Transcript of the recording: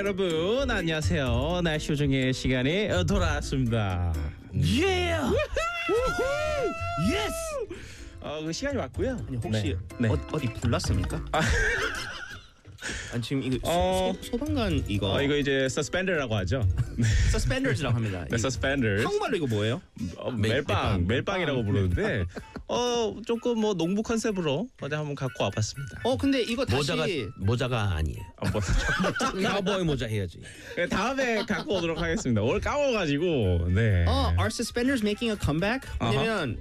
여러분 안녕하세요. 날씨 요정의 시간이 돌아왔습니다. 예! 예스! 그 시간이 왔고요. 아니 혹시 네. 어디 불났습니까? 아니 지금 이거 소방관 이거 이거 이제 서스펜더라고 하죠. 서스펜더즈라고 합니다. 네, 서스펜더. 한국말로 이거 뭐예요? 멜빵이라고 부르는데 조금 뭐 농부 컨셉으로 어제 한번 갖고 와봤습니다. 근데 이거 다시 모자가 아니에요. 카우보이 모자 해야지. 다음에 갖고 오도록 하겠습니다. 오늘 까먹어가지고 네. Are suspenders making a comeback? 왜냐면